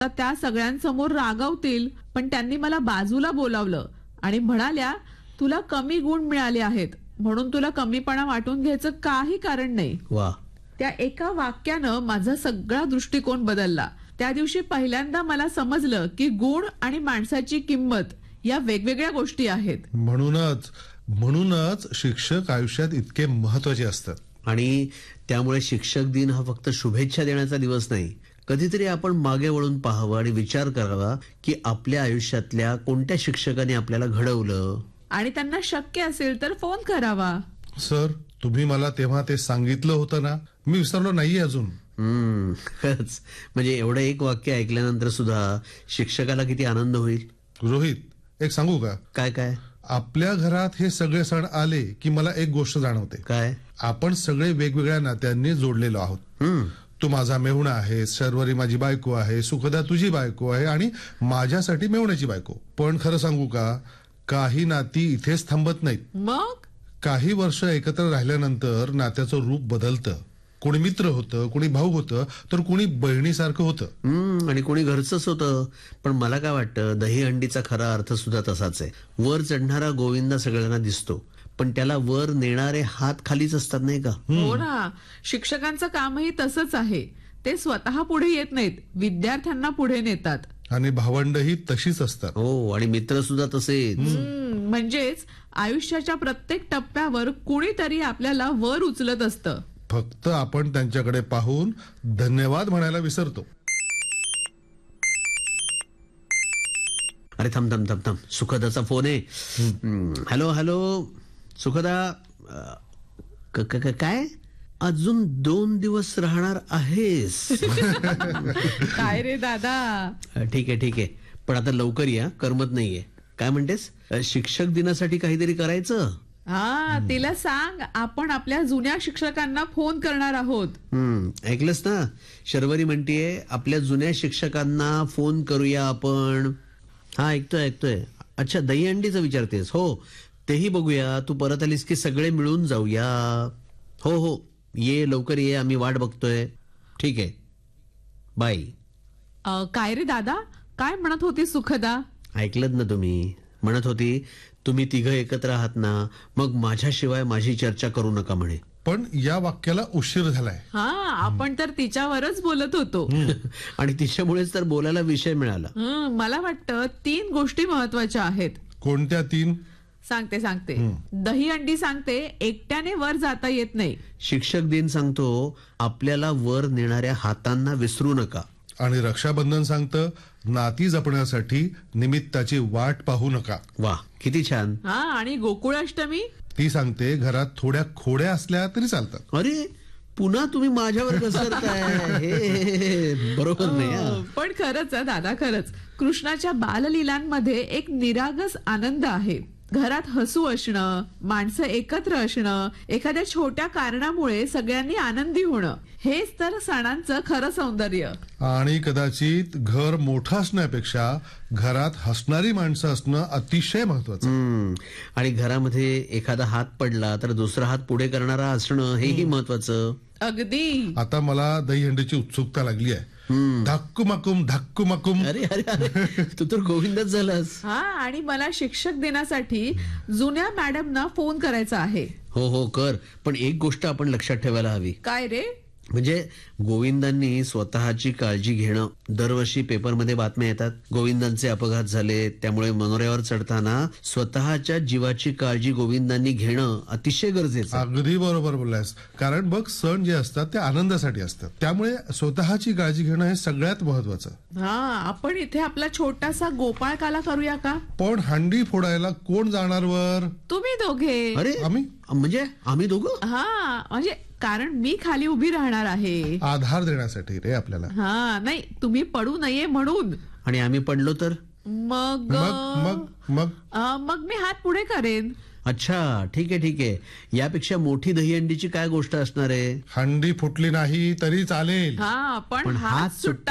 तर त्या सगळ्यांसमोर रागावतील, पण त्यांनी मला बाजूला बोलावलं आणि म्हणाल्या, तुला कमी गुण मिळाले आहेत म्हणून तुला कमीपणा वाटून घ्यायचं काही कारण नाही. वा. त्या एका वाक्यानं माझा सगळा दृष्टिकोन बदलला. त्या दिवशी पहिल्यांदा मला समजलं की गुण आणि माणसाची किंमत या वेगवेगळ्या गोष्टी आहेत. म्हणूनच शिक्षक आयुष्यात इतके महत्वाचे असतात. आणि त्यामुळे शिक्षक दिन हा फक्त शुभेच्छा देण्याचा दिवस नाही. कधीतरी आपण मागे वळून पाहावं आणि विचार करावा की आपल्या आयुष्यातल्या कोणत्या शिक्षकाने आपल्याला घडवलं. आणि त्यांना शक्य असेल तर फोन करावा. सर, तुम्ही मला तेव्हा ते सांगितलं होतं ना, मी विसरलो नाहीये अजून. खरंच. म्हणजे एवढं एक वाक्य ऐकल्यानंतर सुद्धा शिक्षकाला किती आनंद होईल. रोहित, एक सांगू का? काय काय? आपल्या घरात हे सगळे सण आले की मला एक गोष्ट जाणवते. काय? आपण सगळे वेगवेगळ्या नात्यांनी जोडलेलो आहोत. तू माझा मेहुणा आहे, शर्वरी माझी बायको आहे, सुखदा तुझी बायको आहे आणि माझ्यासाठी मेहुण्याची बायको. पण खरं सांगू का, काही नाती इथेच थांबत नाहीत. मग काही वर्ष एकत्र राहिल्यानंतर नात्याचं रूप बदलतं. कोणी मित्र होतं, कोणी भाऊ होतं, तर कोणी बहिणीसारखं होतं. आणि कोणी घरचंच होतं. पण मला काय वाटतं, दहीहंडीचा खरा अर्थ सुद्धा तसाच आहे. वर चढणारा गोविंदा सगळ्यांना दिसतो, पण त्याला वर नेणारे हात खालीच असतात, नाही का? हो ना. शिक्षकांचं कामही तसंच आहे. ते स्वतः पुढे येत नाहीत, विद्यार्थ्यांना पुढे नेतात. आणि भावंडही तशीच असतात. हो, आणि मित्र सुद्धा तसेच. म्हणजेच आयुष्याच्या प्रत्येक टप्प्यावर कुणीतरी आपल्याला वर उचलत असतं. फक्त आपण त्यांच्याकडे पाहून धन्यवाद म्हणायला विसरतो. अरे थांब थांब थांब थांब, सुखदाचा फोन आहे. हॅलो हॅलो सुखदा. काय अजून 2 दिवस राहणार आहेस? काय रे दादा. ठीक आहे, पण आता लवकर या, करमत नाहीये. काय म्हणतेस? शिक्षक दिनासाठी काहीतरी करायचं? हा, तिला सांग आपण आपल्या जुन्या शिक्षकांना फोन करणार आहोत. ऐकलंस ना, शर्वरी म्हणतीये आपल्या जुन्या शिक्षकांना फोन करूया आपण. हा, ऐकतोय. अच्छा, दहीहंडीचं विचारतेस? हो, तेही बघूया. तू परत आलीस की सगळे मिळून जाऊया. हो, ये, लवकर ये, आम्ही वाट बघतोय. ठीक आहे, बाय. काय रे दादा, काय म्हणत होती सुखदा? ऐकलत ना तुम्ही? म्हणत होती तुम्ही तिघं एकत्र आहात ना, मग माझ्याशिवाय माझी चर्चा करू नका म्हणे. पण या वाक्याला उशीर झालाय. हा, आपण तर तिच्यावरच बोलत होतो. आणि तिच्यामुळेच तर बोलायला विषय मिळाला. मला वाटतं 3 गोष्टी महत्वाच्या आहेत. कोणत्या 3? सांगते. दहीहंडी सांगते एकट्याने वर जाता येत नाही. शिक्षक दिन सांगतो आपल्याला वर नेणाऱ्या हातांना विसरू नका. आणि रक्षाबंधन सांगतं नाती जपण्यासाठी निमित्ताची वाट पाहू नका. वा, किती छान. हा, आणि गोकुळाष्टमी ती सांगते घरात थोड्या खोड्या असल्या तरी चालतात. अरे, पुन्हा तुम्ही माझ्यावर घसरताय. हे बरोबर नाही. पण खरंच दादा, खरंच कृष्णाच्या बाललीलांमध्ये एक निरागस आनंद आहे. घरात हसू असणं, माणसं एकत्र असणं, एखाद्या छोट्या कारणामुळे सगळ्यांनी आनंदी होणं, हेच तर सणांचं खरं सौंदर्य. आणि कदाचित घर मोठं असण्यापेक्षा घरात हसणारी माणसं असणं अतिशय महत्वाचं. आणि घरामध्ये एखादा हात पडला तर दुसरा हात पुढे करणारा असणं, हेही महत्वाचं. अगदी. आता मला दहीहंडीची उत्सुकता लागली आहे. धाक्कुमाकुम. अरे, तू तर गोविंदच झालास. हा, आणि मला शिक्षक दिनासाठी जुन्या मॅडमना फोन करायचा आहे. हो, कर. पण एक गोष्ट आपण लक्षात ठेवायला हवी. काय रे? म्हणजे गोविंदांनी स्वतःची काळजी घेणं. दरवर्षी पेपरमध्ये बातम्या येतात, गोविंदांचे अपघात झाले, त्यामुळे मनोऱ्यावर चढताना स्वतःच्या जीवाची काळजी गोविंदांनी घेणं अतिशय गरजेचं. अगदी बरोबर बोललास. कारण बघ, सण जे असतात ते आनंदासाठी असतात, त्यामुळे स्वतःची काळजी घेणं हे सगळ्यात महत्वाचं. हा, आपण इथे आपला छोटासा गोपाळकाला करूया का? पण हंडी फोडायला कोण जाणार वर? तुम्ही दोघे. अरे, आम्ही दोघं? हा, म्हणजे कारण मी खाली उभी राहणार आहे. आधार देण्यासाठी रे आपल्याला. हा, नाही, तुम्ही पडू नये म्हणून. आणि आम्ही पडलो तर? मग मी हात पुढे करेन. अच्छा, ठीक आहे. यापेक्षा मोठी दहीहंडीची काय गोष्ट असणार आहे? हंडी फुटली नाही तरी चालेल. हा, पण हात सुट्टा